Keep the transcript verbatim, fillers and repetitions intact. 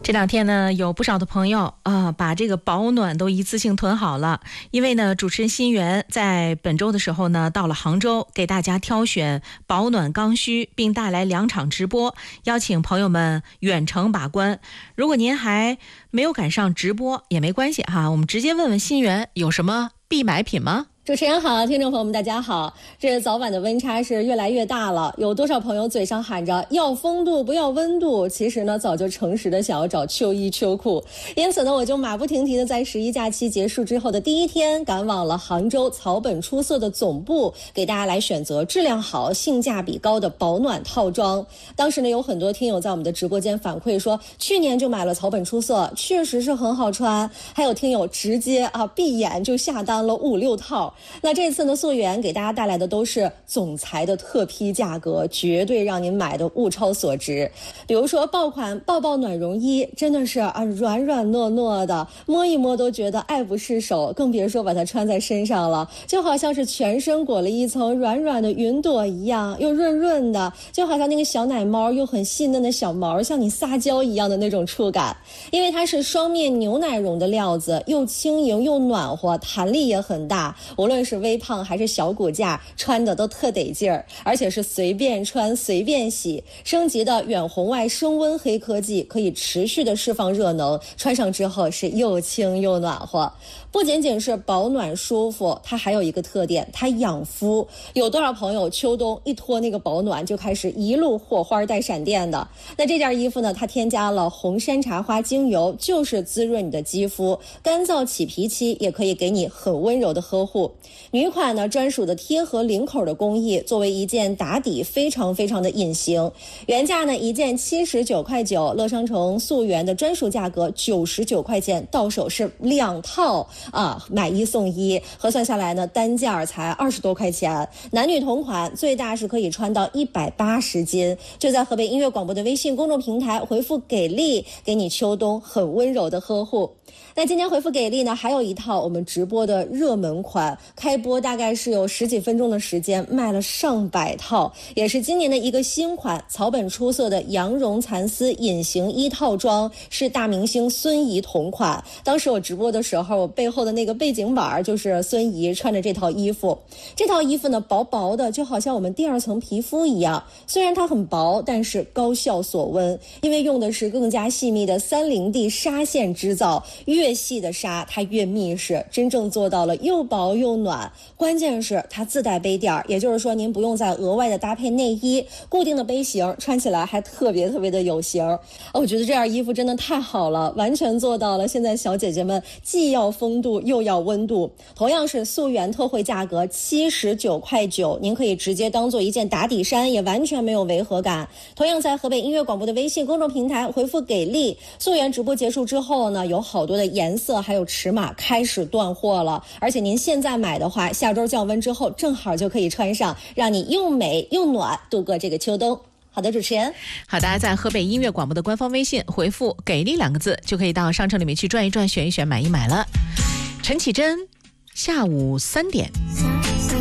这两天呢，有不少的朋友啊，把这个保暖都一次性囤好了。因为呢，主持人新源在本周的时候呢，到了杭州，给大家挑选保暖刚需，并带来两场直播，邀请朋友们远程把关。如果您还没有赶上直播也没关系哈，我们直接问问新源有什么必买品吗？ 主持人好，听众朋友们大家好。这早晚的温差是越来越大了，有多少朋友嘴上喊着要风度不要温度，其实呢早就诚实的想要找秋衣秋裤。因此呢，我就马不停蹄的在十一假期结束之后的第一天，赶往了杭州草本出色的总部，给大家来选择质量好、性价比高的保暖套装。当时呢，有很多听友在我们的直播间反馈说，去年就买了草本出色，确实是很好穿。还有听友直接啊闭眼就下单了五六套。那这次呢，溯源给大家带来的都是总裁的特批价格，绝对让您买的物超所值。比如说爆款抱抱暖绒衣，真的是啊软软糯糯的，摸一摸都觉得爱不释手，更别说把它穿在身上了，就好像是全身裹了一层软软的云朵一样，又润润的，就好像那个小奶猫又很细嫩的小毛向你撒娇一样的那种触感。因为它是双面牛奶绒的料子，又轻盈又暖和，弹力也很大，无论是微胖还是小骨架，穿的都特得劲儿，而且是随便穿随便洗。升级的远红外升温黑科技可以持续的释放热能，穿上之后是又轻又暖和。不仅仅是保暖舒服，它还有一个特点，它养肤。有多少朋友秋冬一脱那个保暖就开始一路火花带闪电的？那这件衣服呢，它添加了红山茶花精油，就是滋润你的肌肤，干燥起皮期也可以给你很温柔的呵护。女款呢专属的贴合领口的工艺，作为一件打底非常非常的隐形。原价呢一件七十九块九，乐商城溯源的专属价格九十九块钱，到手是两套啊，买一送一，核算下来呢单价才二十多块钱。男女同款，最大是可以穿到一百八十斤。就在河北音乐广播的微信公众平台回复给力，给你秋冬很温柔的呵护。那今天回复给力呢，还有一套我们直播的热门款，开播大概是有十几分钟的时间，卖了上百套，也是今年的一个新款，草本出色的羊绒蚕丝隐形衣套装，是大明星孙怡同款。当时我直播的时候，我背后的那个背景板就是孙怡穿着这套衣服。这套衣服呢，薄薄的，就好像我们第二层皮肤一样，虽然它很薄，但是高效锁温，因为用的是更加细密的三零 D 纱线织造，越细的纱它越密实，真正做到了又薄又暖。关键是它自带杯垫，也就是说您不用再额外的搭配内衣，固定的杯型，穿起来还特别特别的有型。哦，我觉得这件衣服真的太好了，完全做到了现在小姐姐们既要风度又要温度。同样是溯源特惠价格七十九块九，您可以直接当做一件打底衫，也完全没有违和感。同样在河北音乐广播的微信公众平台回复给力，溯源直播结束之后呢，有好多的颜色还有尺码开始断货了，而且您现在买的话，下周降温之后正好就可以穿上，让你又美又暖度过这个秋冬。好的，主持人。 好的，在河北音乐广播的官方微信回复给力两个字，就可以到商城里面去转一转，选一选，买一买了。陈绮贞，下午三点。